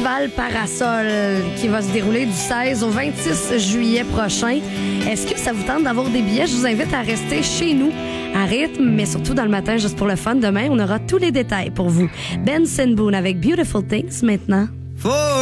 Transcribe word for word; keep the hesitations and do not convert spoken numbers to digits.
festival Parasol qui va se dérouler du seize au vingt-six juillet prochain. Est-ce que ça vous tente d'avoir des billets? Je vous invite à rester chez nous à rythme, mais surtout dans le matin, juste pour le fun. Demain, on aura tous les détails pour vous. Benson Boone avec Beautiful Things maintenant.